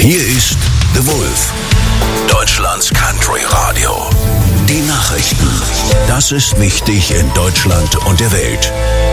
Hier ist The Wolf, Deutschlands Country Radio. Die Nachrichten. Das ist wichtig in Deutschland und der Welt.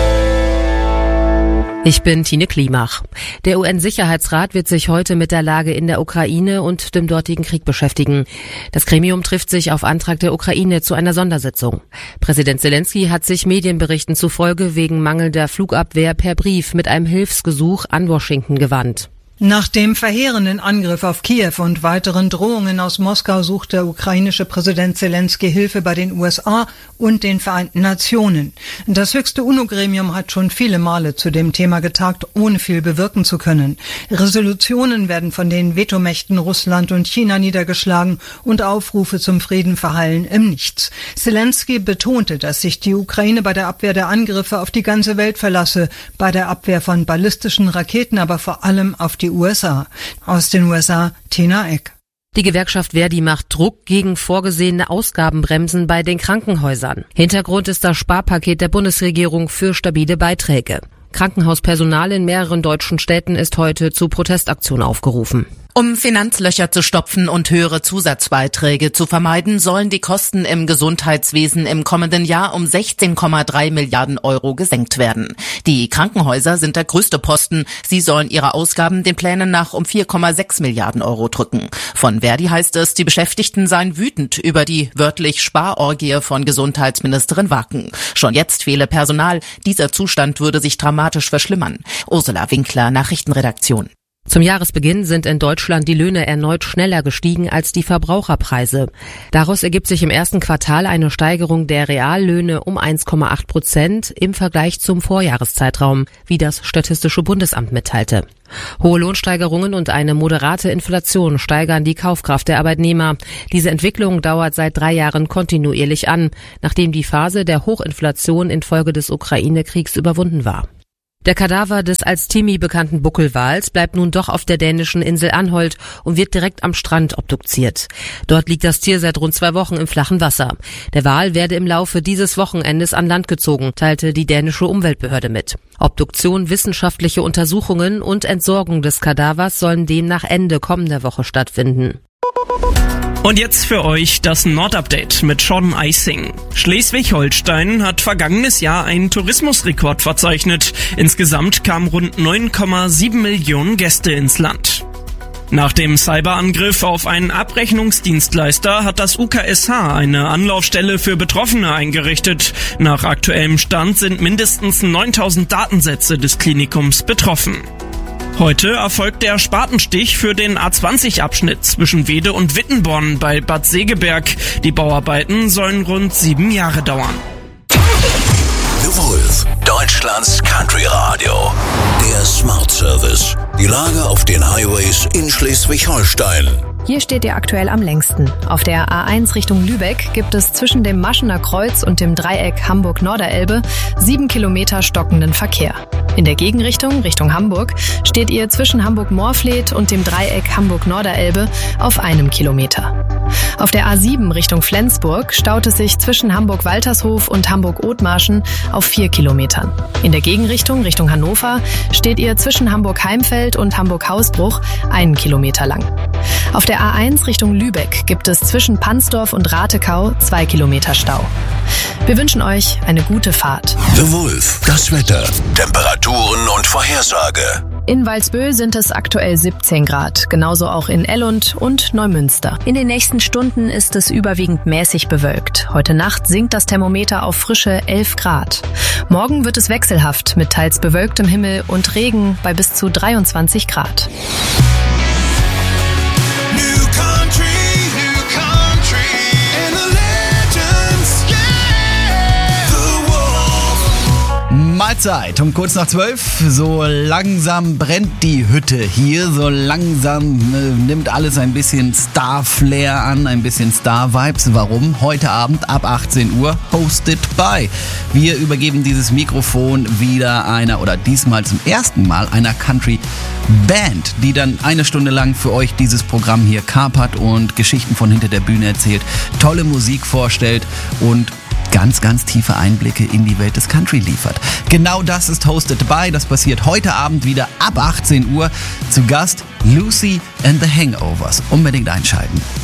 Ich bin Tine Klimach. Der UN-Sicherheitsrat wird sich heute mit der Lage in der Ukraine und dem dortigen Krieg beschäftigen. Das Gremium trifft sich auf Antrag der Ukraine zu einer Sondersitzung. Präsident Zelensky hat sich Medienberichten zufolge wegen mangelnder Flugabwehr per Brief mit einem Hilfsgesuch an Washington gewandt. Nach dem verheerenden Angriff auf Kiew und weiteren Drohungen aus Moskau sucht der ukrainische Präsident Zelensky Hilfe bei den USA und den Vereinten Nationen. Das höchste UNO-Gremium hat schon viele Male zu dem Thema getagt, ohne viel bewirken zu können. Resolutionen werden von den Vetomächten Russland und China niedergeschlagen und Aufrufe zum Frieden verhallen im Nichts. Zelensky betonte, dass sich die Ukraine bei der Abwehr der Angriffe auf die ganze Welt verlasse, bei der Abwehr von ballistischen Raketen, aber vor allem auf die USA. Aus den USA, Tina Eck. Die Gewerkschaft Verdi macht Druck gegen vorgesehene Ausgabenbremsen bei den Krankenhäusern. Hintergrund ist das Sparpaket der Bundesregierung für stabile Beiträge. Krankenhauspersonal in mehreren deutschen Städten ist heute zu Protestaktionen aufgerufen. Um Finanzlöcher zu stopfen und höhere Zusatzbeiträge zu vermeiden, sollen die Kosten im Gesundheitswesen im kommenden Jahr um 16,3 Milliarden Euro gesenkt werden. Die Krankenhäuser sind der größte Posten. Sie sollen ihre Ausgaben den Plänen nach um 4,6 Milliarden Euro drücken. Von Verdi heißt es, die Beschäftigten seien wütend über die wörtlich Sparorgie von Gesundheitsministerin Wacken. Schon jetzt fehle Personal. Dieser Zustand würde sich dramatisch verschlimmern. Ursula Winkler, Nachrichtenredaktion. Zum Jahresbeginn sind in Deutschland die Löhne erneut schneller gestiegen als die Verbraucherpreise. Daraus ergibt sich im ersten Quartal eine Steigerung der Reallöhne um 1,8% im Vergleich zum Vorjahreszeitraum, wie das Statistische Bundesamt mitteilte. Hohe Lohnsteigerungen und eine moderate Inflation steigern die Kaufkraft der Arbeitnehmer. Diese Entwicklung dauert seit 3 Jahren kontinuierlich an, nachdem die Phase der Hochinflation infolge des Ukraine-Kriegs überwunden war. Der Kadaver des als Timmy bekannten Buckelwals bleibt nun doch auf der dänischen Insel Anholt und wird direkt am Strand obduziert. Dort liegt das Tier seit rund 2 Wochen im flachen Wasser. Der Wal werde im Laufe dieses Wochenendes an Land gezogen, teilte die dänische Umweltbehörde mit. Obduktion, wissenschaftliche Untersuchungen und Entsorgung des Kadavers sollen demnach Ende kommender Woche stattfinden. Und jetzt für euch das Nordupdate mit Sean Eising. Schleswig-Holstein hat vergangenes Jahr einen Tourismusrekord verzeichnet. Insgesamt kamen rund 9,7 Millionen Gäste ins Land. Nach dem Cyberangriff auf einen Abrechnungsdienstleister hat das UKSH eine Anlaufstelle für Betroffene eingerichtet. Nach aktuellem Stand sind mindestens 9000 Datensätze des Klinikums betroffen. Heute erfolgt der Spatenstich für den A20-Abschnitt zwischen Wede und Wittenborn bei Bad Segeberg. Die Bauarbeiten sollen rund 7 Jahre dauern. The Wolf, Deutschlands Country Radio. Der Smart Service. Die Lage auf den Highways in Schleswig-Holstein. Hier steht ihr aktuell am längsten. Auf der A1 Richtung Lübeck gibt es zwischen dem Maschener Kreuz und dem Dreieck Hamburg-Norderelbe 7 Kilometer stockenden Verkehr. In der Gegenrichtung, Richtung Hamburg, steht ihr zwischen Hamburg-Moorfleet und dem Dreieck Hamburg-Norderelbe auf 1 Kilometer. Auf der A7 Richtung Flensburg staut es sich zwischen Hamburg-Waltershof und Hamburg-Othmarschen auf 4 Kilometern. In der Gegenrichtung, Richtung Hannover, steht ihr zwischen Hamburg-Heimfeld und Hamburg-Hausbruch 1 Kilometer lang. Auf der A1 Richtung Lübeck gibt es zwischen Pansdorf und Ratekau 2 Kilometer Stau. Wir wünschen euch eine gute Fahrt. The Wolf, das Wetter, Temperaturen und Vorhersage. In Walsbö sind es aktuell 17 Grad, genauso auch in Ellund und Neumünster. In den nächsten Stunden ist es überwiegend mäßig bewölkt. Heute Nacht sinkt das Thermometer auf frische 11 Grad. Morgen wird es wechselhaft mit teils bewölktem Himmel und Regen bei bis zu 23 Grad. Mahlzeit um kurz nach 12. So langsam brennt die Hütte hier. So langsam nimmt alles ein bisschen Star-Flair an, ein bisschen Star-Vibes. Warum? Heute Abend ab 18 Uhr hosted by. Wir übergeben dieses Mikrofon wieder diesmal zum ersten Mal einer Country-Band, die dann 1 Stunde lang für euch dieses Programm hier kapert und Geschichten von hinter der Bühne erzählt, tolle Musik vorstellt und ganz, ganz tiefe Einblicke in die Welt des Country liefert. Genau das ist Hosted by. Das passiert heute Abend wieder ab 18 Uhr. Zu Gast Lucy and the Hangovers. Unbedingt einschalten.